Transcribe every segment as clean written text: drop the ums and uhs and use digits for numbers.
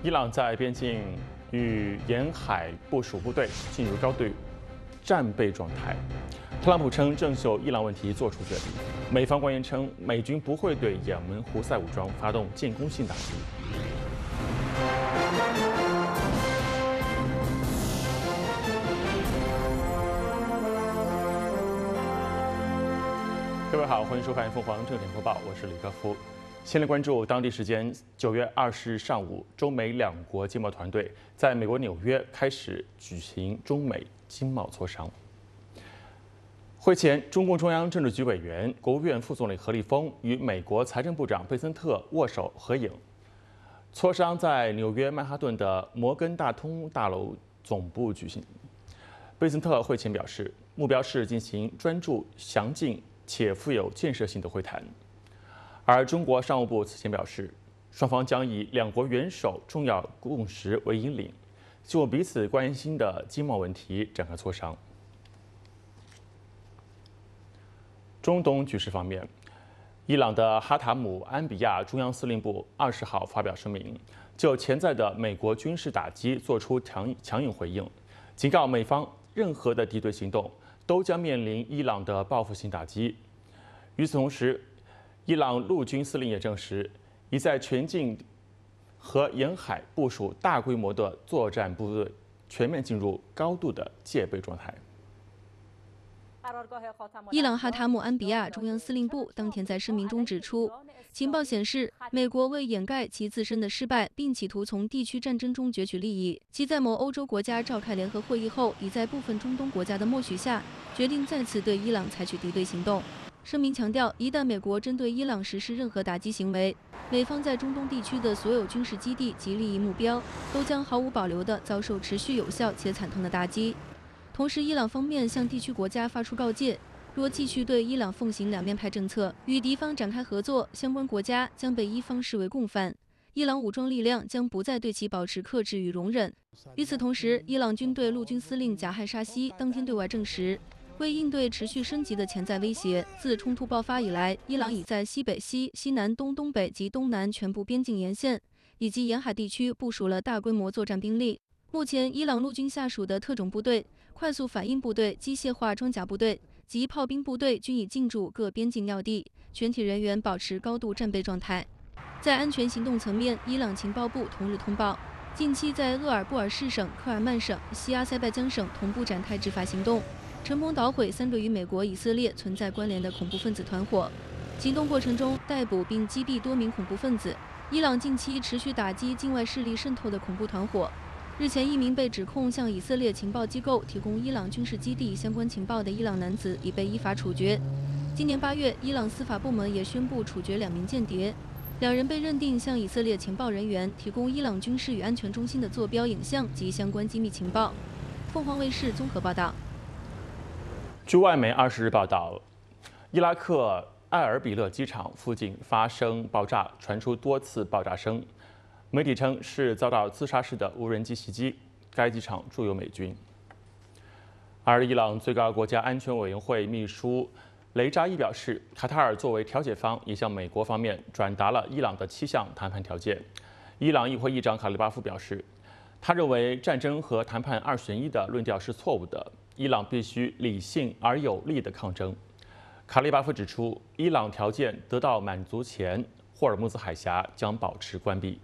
伊朗在边境与沿海部署部队进入高度战备状态。特朗普称正就伊朗问题作出决定。美方官员称，美军不会对也门胡塞武装发动进攻性打击。各位好，欢迎收看凤凰正点播报，我是李克夫。先来关注当地时间9月20日上午，中美两国经贸团队在美国纽约开始举行中美经贸磋商。会前，中共中央政治局委员、国务院副总理何立峰与美国财政部长贝森特握手合影。磋商在纽约曼哈顿的摩根大通大楼总部举行。贝森特会前表示，目标是进行专注、详尽且富有建设性的会谈。而中国商务部此前表示，双方将以两国元首重要共识为引领，就彼此关心的经贸问题展开磋商。中东局势方面，伊朗的哈塔姆安比亚中央司令部20号发表声明，就潜在的美国军事打击作出强硬回应，警告美方任何的敌对行动都将面临伊朗的报复性打击。与此同时，伊朗陆军司令也证实，已在全境和沿海部署大规模的作战部队，全面进入高度的戒备状态。 伊朗哈塔姆安比亚中央司令部当天在声明中指出，情报显示，美国为掩盖其自身的失败，并企图从地区战争中攫取利益，其在某欧洲国家召开联合会议后，已在部分中东国家的默许下，决定再次对伊朗采取敌对行动。声明强调，一旦美国针对伊朗实施任何打击行为，美方在中东地区的所有军事基地及利益目标都将毫无保留地遭受持续有效且惨痛的打击。同时，伊朗方面向地区国家发出告诫，若继续对伊朗奉行两面派政策，与敌方展开合作，相关国家将被伊方视为共犯，伊朗武装力量将不再对其保持克制与容忍。与此同时，伊朗军队陆军司令贾汉沙西当天对外证实，为应对持续升级的潜在威胁，自冲突爆发以来，伊朗已在西北西、西南东、东北及东南全部边境沿线以及沿海地区部署了大规模作战兵力。目前，伊朗陆军下属的特种部队、快速反应部队、机械化装甲部队及炮兵部队均已进驻各边境要地，全体人员保持高度战备状态。在安全行动层面，伊朗情报部同日通报，近期在鄂尔布尔士省、科尔曼省、西阿塞拜疆省同步展开执法行动，成功捣毁3个与美国、以色列存在关联的恐怖分子团伙。行动过程中，逮捕并击毙多名恐怖分子。伊朗近期持续打击境外势力渗透的恐怖团伙。日前，一名被指控向以色列情报机构提供伊朗军事基地相关情报的伊朗男子已被依法处决。今年8月，伊朗司法部门也宣布处决2名间谍，2人被认定向以色列情报人员提供伊朗军事与安全中心的坐标影像及相关机密情报。凤凰卫视综合报道。 据外媒20日报道，伊拉克埃尔比勒机场附近发生爆炸，传出多次爆炸声。媒体称是遭到自杀式的无人机袭击，该机场驻有美军。而伊朗最高国家安全委员会秘书雷扎伊表示，卡塔尔作为调解方，也向美国方面转达了伊朗的7项谈判条件。伊朗议会议长卡利巴夫表示，他认为战争和谈判2选1的论调是错误的，伊朗必须理性而有力的抗争。卡利巴夫指出，伊朗条件得到满足前，霍尔木兹海峡将保持关闭。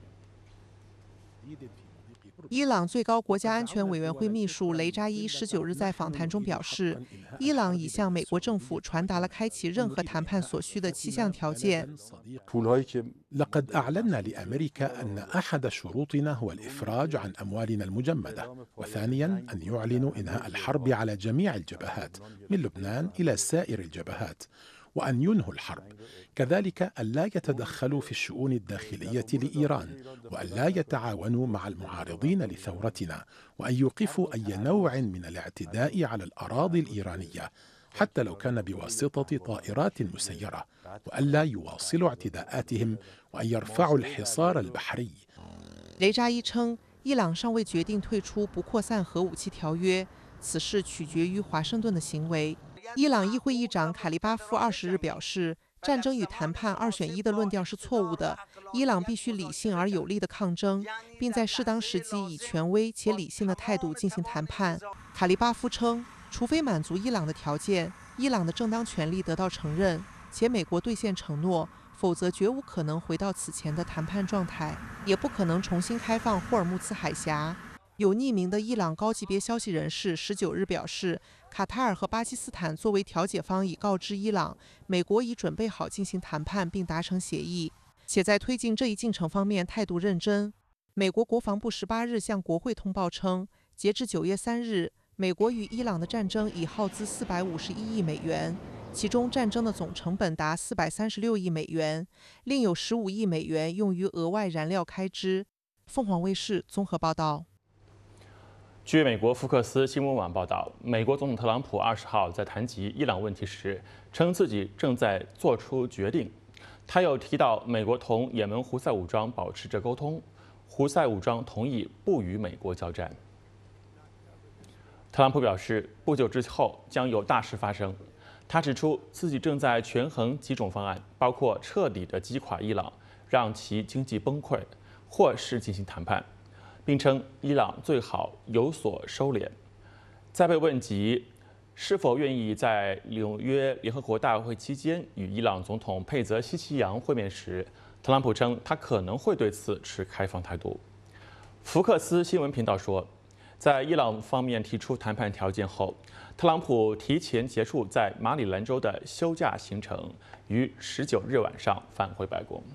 伊朗最高国家安全委员会秘书雷扎伊19日在访谈中表示，伊朗已向美国政府传达了开启任何谈判所需的7项条件。 لقد أعلنا لأمريكا أن أحد شروطنا هو الإفراج عن أموالنا المجمدة، وثانياً أن يعلنوا إنهاء الحرب على جميع الجبهات من لبنان إلى سائر الجبهات، وأن ينهوا الحرب، كذلك ألا يتدخلوا في الشؤون الداخلية لإيران، وألا يتعاونوا مع المعارضين لثورتنا، وأن يوقفوا أي نوع من الاعتداء على الأراضي الإيرانية حتى لو كان بواسطة طائرات مسيرة، وألا يواصلوا اعتداءاتهم، وأن يرفعوا الحصار البحري。 雷扎伊称，伊朗尚未决定退出不扩散核武器条约，此事取决于华盛顿的行为。伊朗议会议长卡利巴夫20日表示，战争与谈判2选1的论调是错误的， 伊朗必须理性而有力的抗争，并在适当时机以权威且理性的态度进行谈判。卡利巴夫称，除非满足伊朗的条件，伊朗的正当权利得到承认，且美国兑现承诺，否则绝无可能回到此前的谈判状态，也不可能重新开放霍尔木兹海峡。有匿名的伊朗高级别消息人士19日表示，卡塔尔和巴基斯坦作为调解方已告知伊朗，美国已准备好进行谈判并达成协议，且在推进这一进程方面态度认真。美国国防部18日向国会通报称，截至9月3日，美国与伊朗的战争已耗资451亿美元，其中战争的总成本达436亿美元，另有15亿美元用于额外燃料开支。凤凰卫视综合报道。 据美国福克斯新闻网报道，美国总统特朗普20号在谈及伊朗问题时，称自己正在做出决定。他又提到，美国同也门胡塞武装保持着沟通，胡塞武装同意不与美国交战。特朗普表示，不久之后将有大事发生。他指出，自己正在权衡几种方案，包括彻底的击垮伊朗，让其经济崩溃，或是进行谈判。并称伊朗最好有所收敛。在被问及是否愿意在纽约联合国大会期间与伊朗总统佩泽西奇扬会面时，特朗普称他可能会对此持开放态度。福克斯新闻频道说，在伊朗方面提出谈判条件后，特朗普提前结束在马里兰州的休假行程，于19日晚上返回白宫。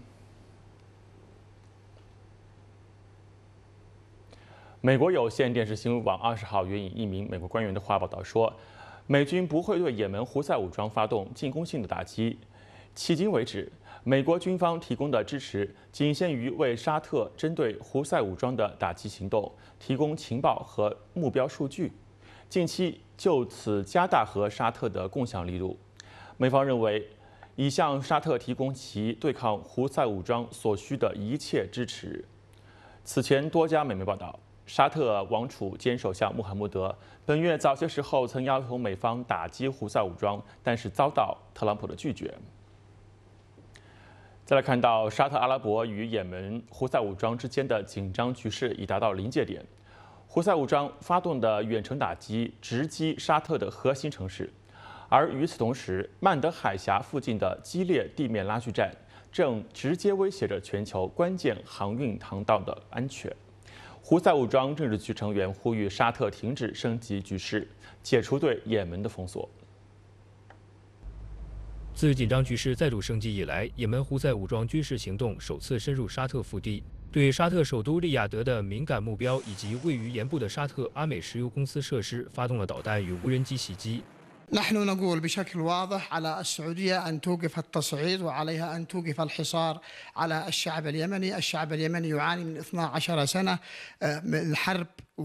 美国有线电视新闻网20号援引一名美国官员的话报道说，美军不会对也门胡塞武装发动进攻性的打击。迄今为止，美国军方提供的支持仅限于为沙特针对胡塞武装的打击行动提供情报和目标数据，近期就此加大和沙特的共享力度。美方认为，已向沙特提供其对抗胡塞武装所需的一切支持。此前多家美媒报道，沙特王储兼首相穆罕默德本月早些时候曾要求美方打击胡塞武装，但是遭到特朗普的拒绝。再来看到沙特阿拉伯与也门胡塞武装之间的紧张局势已达到临界点，胡塞武装发动的远程打击直击沙特的核心城市，而与此同时，曼德海峡附近的激烈地面拉锯战正直接威胁着全球关键航运航道的安全。胡塞武装政治局成员呼吁沙特停止升级局势，解除对也门的封锁。 自紧张局势再度升级以来，也门胡塞武装军事行动首次深入沙特腹地，对沙特首都利雅得的敏感目标以及位于盐部的沙特阿美石油公司设施发动了导弹与无人机袭击。 نحن نقول بشكل واضح على السعودية أن توقف التصعيد وعليها أن توقف الحصار على الشعب اليمني. الشعب اليمني يعاني من 12 سنة من حرب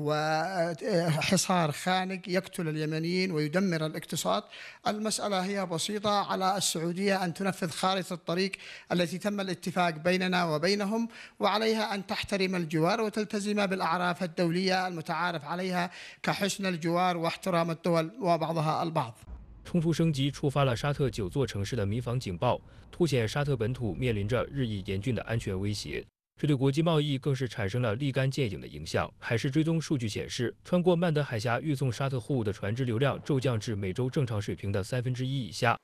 وحصار خانق يقتل اليمنيين ويدمر الاقتصاد. المسألة هي بسيطة، على السعودية أن تنفذ خارطة الطريق التي تم الاتفاق بيننا وبينهم، وعليها أن تحترم الجوار وتلتزم بالأعراف الدولية المتعارف عليها كحسن الجوار واحترام الدول وبعضها البعض。 冲突升级触发了沙特9座城市的民防警报，凸显沙特本土面临着日益严峻的安全威胁。这对国际贸易更是产生了立竿见影的影响。海事追踪数据显示，穿过曼德海峡运送沙特货物的船只流量骤降至每周正常水平的1/3以下。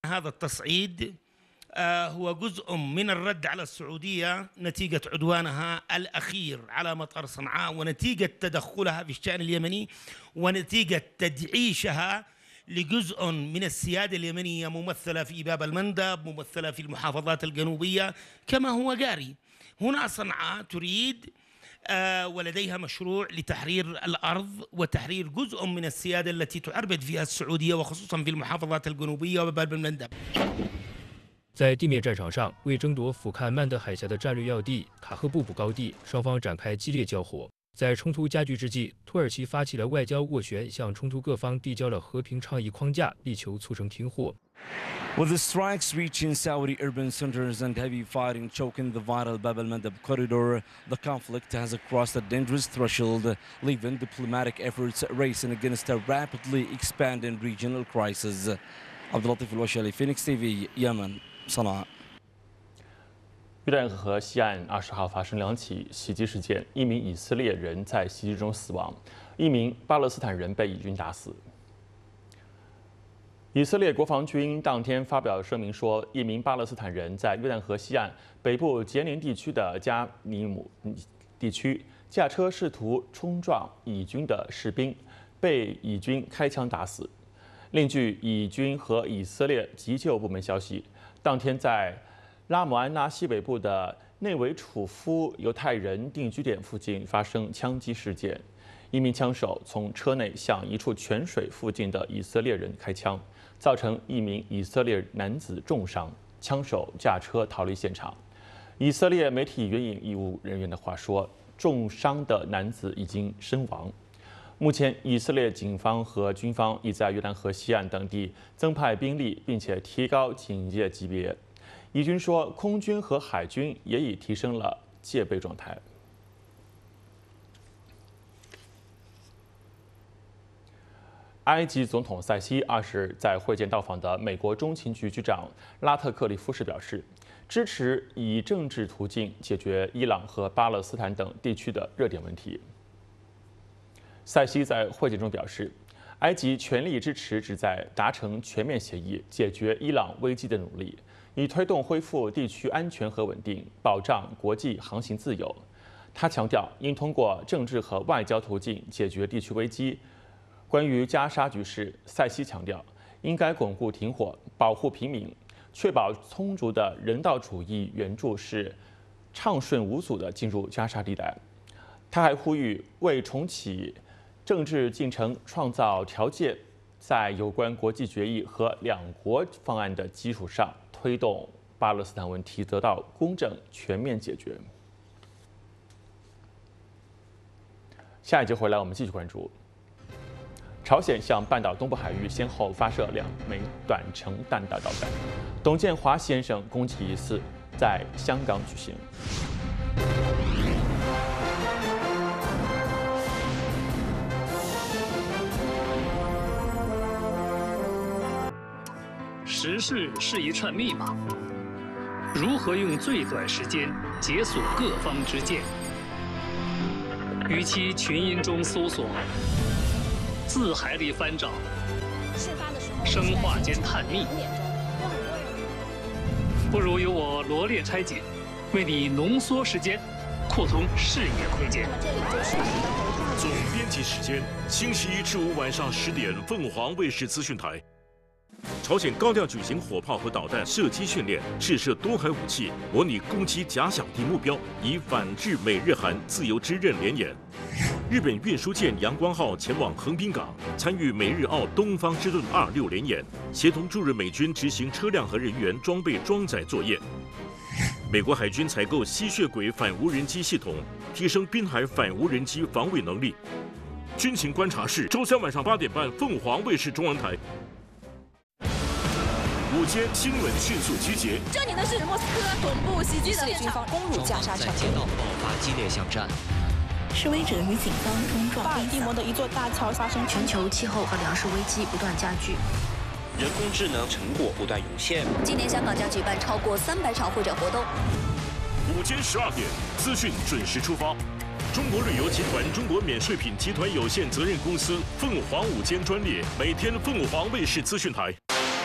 هو جزء من الرد على السعودية نتيجة عدوانها الأخير على مطار صنعاء ونتيجة تدخلها في الشأن اليمني ونتيجة تدعيشها لجزء من السيادة اليمنية ممثلة في باب المندب، ممثلة في المحافظات الجنوبية كما هو جاري. هنا صنعاء تريد ولديها مشروع لتحرير الأرض وتحرير جزء من السيادة التي تعربد فيها السعودية وخصوصا في المحافظات الجنوبية وباب المندب。 在地面战场上，为争夺俯瞰曼德海峡的战略要地卡赫布卜高地，双方展开激烈交火。在冲突加剧之际，土耳其发起了外交斡旋，向冲突各方递交了和平倡议框架，力求促成停火。 With the strikes reaching Saudi urban centers and heavy fighting choking the vital Bab al-Mandab corridor, the conflict has crossed a dangerous threshold, leaving diplomatic efforts racing against a rapidly expanding regional crisis. عبد اللطيف الوشالي، Phoenix TV، يمن، صنعاء. 约旦河西岸20号发生2起袭击事件，一名以色列人在袭击中死亡，一名巴勒斯坦人被以军打死。以色列国防军当天发表声明说，一名巴勒斯坦人在约旦河西岸北部杰宁地区的加尼姆地区驾车试图冲撞以军的士兵，被以军开枪打死。另据以军和以色列急救部门消息，当天在拉姆安拉西北部的内维楚夫犹太人定居点附近发生枪击事件，一名枪手从车内向一处泉水附近的以色列人开枪，造成一名以色列男子重伤，枪手驾车逃离现场。以色列媒体援引医务人员的话说，重伤的男子已经身亡。目前，以色列警方和军方已在约旦河西岸等地增派兵力，并且提高警戒级别。以军说，空军和海军也已提升了戒备状态。埃及总统塞西20日在会见到访的美国中情局局长拉特克利夫时表示，支持以政治途径解决伊朗和巴勒斯坦等地区的热点问题。塞西在会见中表示，埃及全力支持旨在达成全面协议、解决伊朗危机的努力，以推动恢复地区安全和稳定，保障国际航行自由。他强调，应通过政治和外交途径解决地区危机。关于加沙局势，塞西强调，应该巩固停火，保护平民，确保充足的人道主义援助是畅顺无阻地进入加沙地带。他还呼吁为重启政治进程创造条件，在有关国际决议和两国方案的基础上，推动巴勒斯坦问题得到公正全面解决。下一节回来，我们继续关注。朝鲜向半岛东部海域先后发射2枚短程弹道导弹，董建华先生攻击仪式在香港举行。 时事是一串密码，如何用最短时间解锁各方之见？与其群音中搜索，字海里翻找，生化间探秘，不如由我罗列拆解，为你浓缩时间，扩通视野空间。 总编辑时间：星期1至5晚上10点，凤凰卫视资讯台。朝鲜高调举行火炮和导弹射击训练，试射多海武器，模拟攻击假想敌目标，以反制美日韩自由之刃联演。日本运输舰阳光号前往横滨港，参与美日澳东方之盾26联演，协同驻日美军执行车辆和人员装备装载作业。美国海军采购吸血鬼反无人机系统，提升滨海反无人机防卫能力。军情观察室，周3晚上8点半，凤凰卫视中文台。午间新闻迅速集结。 这里呢是莫斯科总部袭击的现场， 攻入加沙城， 在街道爆发激烈巷战。 示威者与警方冲撞。 巴尔的摩的一座大桥发生。 全球气候和粮食危机不断加剧， 人工智能成果不断涌现。 今年香港将举办超过300场会展活动。 午间12点，资讯准时出发。中国旅游集团中国免税品集团有限责任公司凤凰午间专列，每天凤凰卫视资讯台。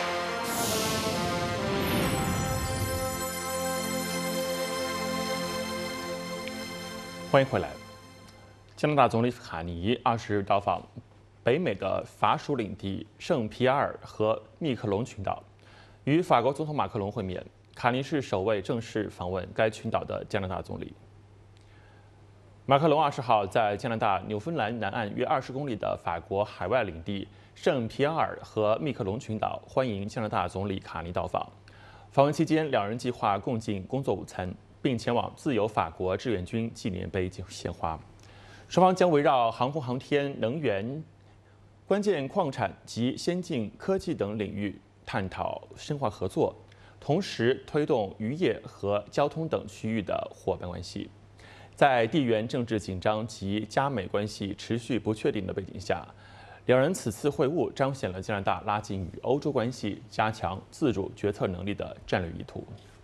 欢迎回来。加拿大总理卡尼20日到访北美的法属领地圣皮埃尔和密克隆群岛，与法国总统马克龙会面。卡尼是首位正式访问该群岛的加拿大总理。马克龙20号在加拿大纽芬兰南岸约20公里的法国海外领地圣皮埃尔和密克隆群岛欢迎加拿大总理卡尼到访。访问期间，两人计划共进工作午餐，并前往自由法国志愿军纪念碑进行献花。双方将围绕航空航天、能源、关键矿产及先进科技等领域探讨深化合作，同时推动渔业和交通等区域的伙伴关系。在地缘政治紧张及加美关系持续不确定的背景下，两人此次会晤彰显了加拿大拉近与欧洲关系、加强自主决策能力的战略意图。